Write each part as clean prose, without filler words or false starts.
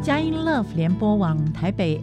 佳音 Love 联播网台北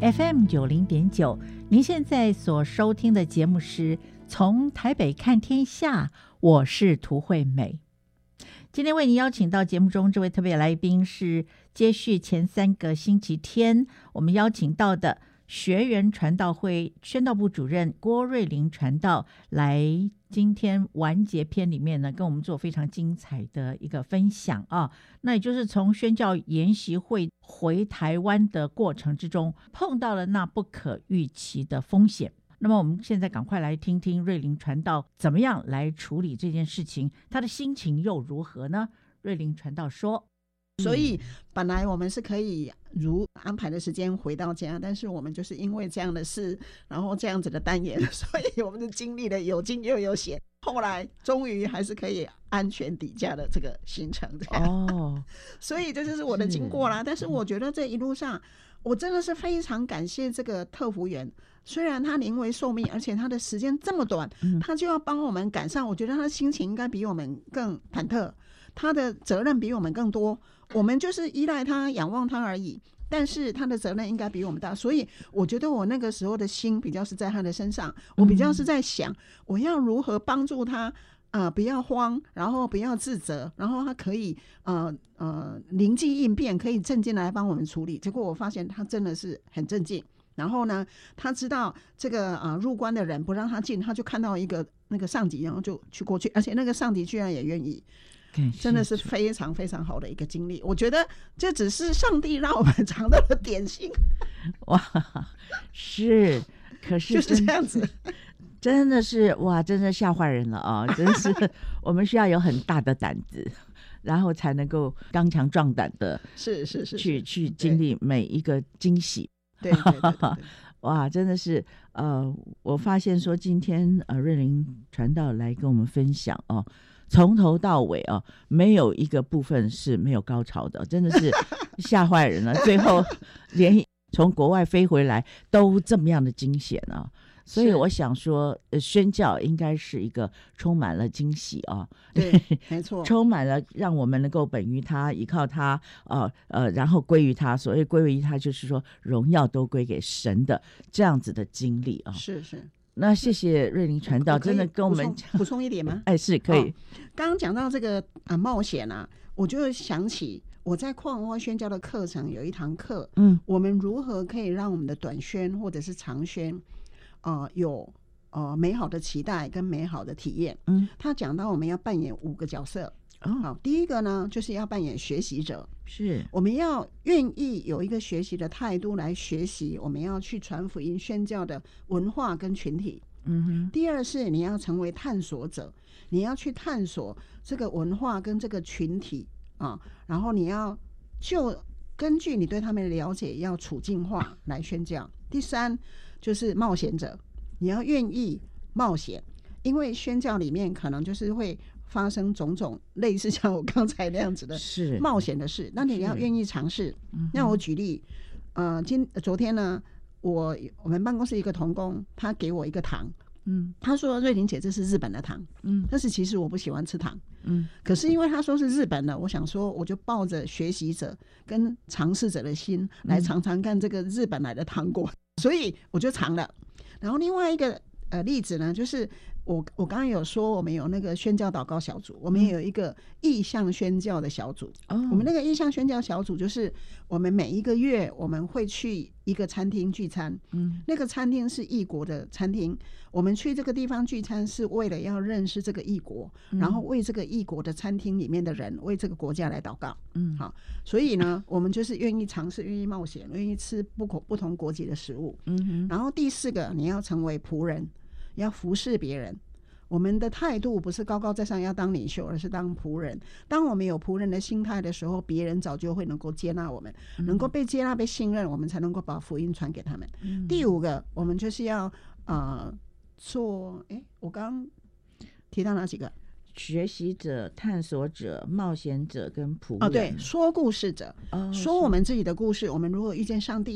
FM90.9，您现在所收听的节目是从台北看天下，我是涂惠美。今天为您邀请到节目中这位特别来宾是接续前3个星期天我们邀请到的学园传道会宣道部主任郭瑞麟传道，来今天完结篇里面呢跟我们做非常精彩的一个分享啊。那也就是从宣教研习会回台湾的过程之中碰到了那不可预期的风险。那么我们现在赶快来听听瑞麟传道怎么样来处理这件事情，他的心情又如何呢？瑞麟传道说， 所以本来我们是可以如安排的时间回到家，但是我们就是因为这样的事，然后这样子的单元，所以我们就经历了有惊又有险，后来终于还是可以安全抵家的这个行程哦。所以这就是我的经过啦。但是我觉得这一路上我真的是非常感谢这个特福员，虽然他临危受命，而且他的时间这么短，他就要帮我们赶上，我觉得他的心情应该比我们更忐忑，他的责任比我们更多，我们就是依赖他仰望他而已，但是他的责任应该比我们大，所以我觉得我那个时候的心比较是在他的身上，我比较是在想我要如何帮助他不要慌，然后不要自责，然后他可以灵机应变，可以镇静来帮我们处理。结果我发现他真的是很镇静，然后呢他知道这个入关的人不让他进，他就看到一个那个上级，然后就去过去，而且那个上级居然也愿意，真的是非常非常好的一个经历。我觉得这只是上帝让我们尝到了点心。 哇，是，可是就是这样子， 真的是哇，真的吓坏人了啊！真的是我们需要有很大的胆子，然后才能够刚强壮胆的， 是去经历每一个惊喜。 对， 哇，真的是我发现说今天瑞麟传道来跟我们分享哦，从头到尾没有一个部分是没有高潮的，真的是吓坏人了。最后连从国外飞回来都这么样的惊险啊！所以我想说宣教应该是一个充满了惊喜啊， 对，没错， 充满了让我们能够本于他，依靠他然后归于他。所谓归于他，就是说荣耀都归给神的这样子的经历啊。 是。 那谢谢瑞麟传道，真的跟我们补充一点吗？ 哎，是可以。 刚刚讲到这个冒险啊，我就想起我在矿花宣教的课程有一堂课，我们如何可以让我们的短宣或者是长宣有美好的期待跟美好的体验。他讲到我们要扮演5个角色。好，第一个呢就是要扮演学习者，是我们要愿意有一个学习的态度来学习我们要去传福音宣教的文化跟群体。第二是你要成为探索者，你要去探索这个文化跟这个群体然后你要就根据你对他们的了解要处境化来宣教。第三就是冒险者，你要愿意冒险，因为宣教里面可能就是会发生种种类似像我刚才那样子的冒险的事，那你要愿意尝试。那我举例昨天呢我们办公室一个同工，他给我一个糖，他说瑞麟姐这是日本的糖，但是其实我不喜欢吃糖，可是因为他说是日本的，我想说我就抱着学习者跟尝试者的心来尝尝看这个日本来的糖果，所以我就尝了。然后另外一个例子呢，就是我刚刚有说我们有那个宣教祷告小组，我们也有一个意向宣教的小组。我们那个意向宣教小组就是我们每一个月我们会去一个餐厅聚餐，那个餐厅是异国的餐厅，我们去这个地方聚餐是为了要认识这个异国，然后为这个异国的餐厅里面的人为这个国家来祷告。好，所以呢我们就是愿意尝试，愿意冒险，愿意吃不同国籍的食物。然后第4个你要成为仆人，要服侍别人。我们的态度不是高高在上要当领袖，而是当仆人。当我们有仆人的心态的时候，别人早就会能够接纳我们，能够被接纳被信任，我们才能够把福音传给他们。第5个我们就是要做我刚刚提到哪几个？ 学习者、探索者、冒险者跟仆人。 对，说故事者，说我们自己的故事，我们如何遇见上帝，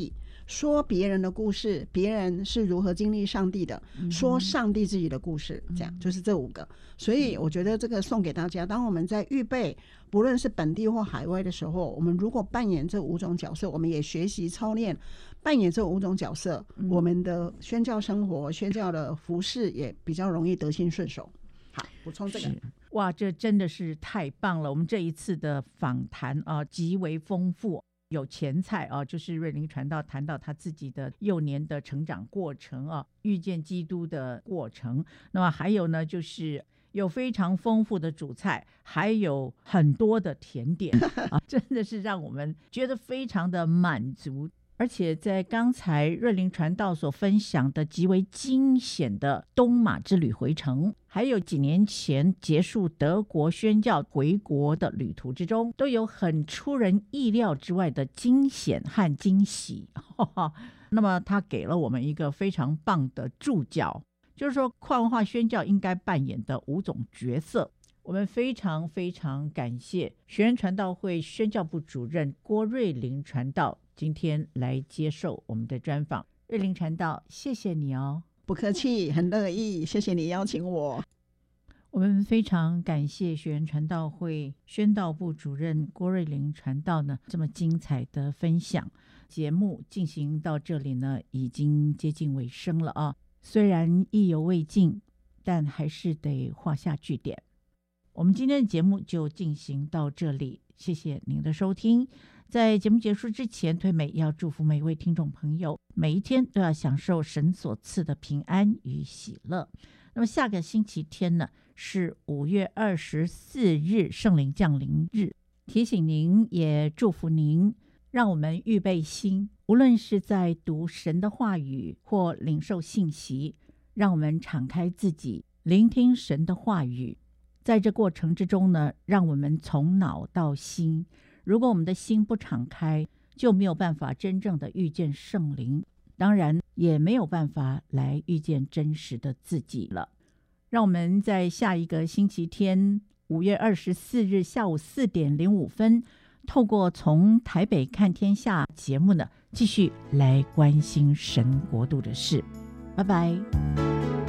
说别人的故事，别人是如何经历上帝的，说上帝自己的故事，这样就是这5个。所以我觉得这个送给大家，当我们在预备不论是本地或海外的时候，我们如果扮演这5种角色，我们也学习操练扮演这5种角色，我们的宣教生活、宣教的服事也比较容易得心顺手。好，补充这个。 哇，这真的是太棒了！我们这一次的访谈啊，极为丰富。有前菜啊，就是瑞琳传道谈到他自己的幼年的成长过程啊，遇见基督的过程。那么还有呢，就是有非常丰富的主菜，还有很多的甜点啊，真的是让我们觉得非常的满足。而且在刚才瑞琳传道所分享的极为惊险的东马之旅回程，还有几年前结束德国宣教回国的旅途之中，都有很出人意料之外的惊险和惊喜。那么他给了我们一个非常棒的注脚，就是说跨文化宣教应该扮演的5种角色。我们非常非常感谢学园传道会宣教部主任郭瑞琳传道今天来接受我们的专访。瑞琳传道，谢谢你哦。 不客气，很乐意，谢谢你邀请我。 我们非常感谢学园传道会宣道部主任郭瑞琳传道呢这么精彩的分享。节目进行到这里呢，已经接近尾声了啊。虽然意犹未尽，但还是得画下句点。我们今天的节目就进行到这里，谢谢您的收听。在节目结束之前，推美要祝福每一位听众朋友，每一天都要享受神所赐的平安与喜乐。那么下个星期天呢，是5月24日圣灵降临日，提醒您也祝福您，让我们预备心，无论是在读神的话语或领受信息，让我们敞开自己，聆听神的话语。在这过程之中呢，让我们从脑到心，如果我们的心不敞开，就没有办法真正的遇见圣灵，当然也没有办法来遇见真实的自己了。让我们在下一个星期天5月24日下午4点05分，透过从台北看天下节目呢，继续来关心神国度的事。拜拜。